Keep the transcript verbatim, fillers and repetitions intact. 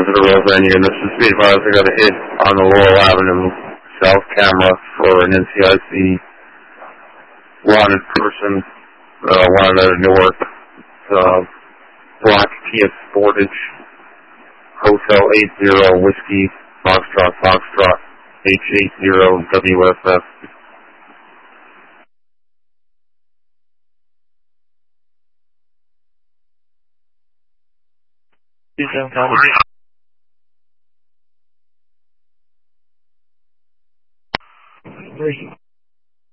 to the Rose venue, and this is Speed Advisor. I got a hit on the Laurel Avenue south camera for an N C I C wanted person, uh, wanted out of Newark, uh, black Kia Sportage, Hotel eight zero Whiskey, Foxtrot, Foxtrot, H eight zero W S F. Houston,